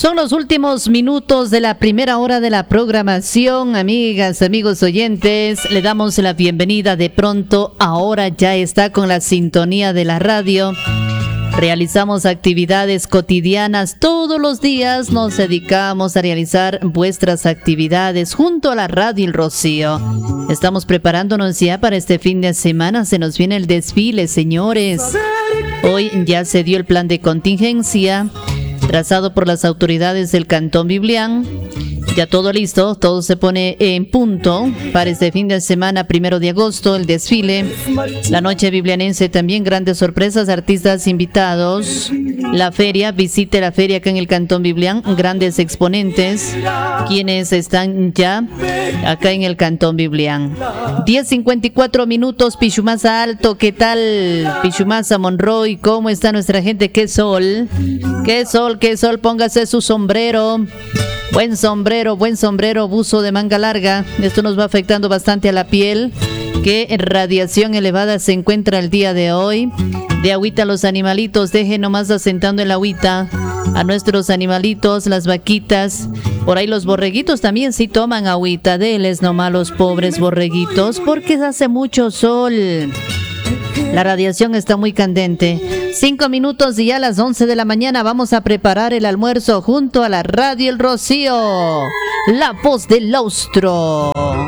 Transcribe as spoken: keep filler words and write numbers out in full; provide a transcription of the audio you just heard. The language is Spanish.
Son los últimos minutos de la primera hora de la programación, amigas, amigos oyentes. Le damos la bienvenida de pronto. Ahora ya está con la sintonía de la radio. Realizamos actividades cotidianas todos los días. Nos dedicamos a realizar vuestras actividades junto a la radio El Rocío. Estamos preparándonos ya para este fin de semana. Se nos viene el desfile, señores. Hoy ya se dio el plan de contingencia trazado por las autoridades del Cantón Biblián. Ya todo listo, todo se pone en punto para este fin de semana, primero de agosto, el desfile. La noche biblianense también, grandes sorpresas, artistas invitados. La feria, visite la feria acá en el Cantón Biblián, grandes exponentes, quienes están ya acá en el Cantón Biblián. diez cincuenta y cuatro minutos, Pichumasa Alto, ¿qué tal? Pichumasa Monroy, ¿cómo está nuestra gente? ¡Qué sol! ¡Qué sol, qué sol! Póngase su sombrero. Buen sombrero, buen sombrero, buzo de manga larga. Esto nos va afectando bastante a la piel. ¿Qué radiación elevada se encuentra el día de hoy? De agüita a los animalitos, dejen nomás asentando el agüita a nuestros animalitos, las vaquitas. Por ahí los borreguitos también sí toman agüita. Deles nomás los pobres borreguitos, porque hace mucho sol. La radiación está muy candente. Cinco minutos y ya a las once de la mañana vamos a preparar el almuerzo junto a la radio El Rocío, la voz del austro.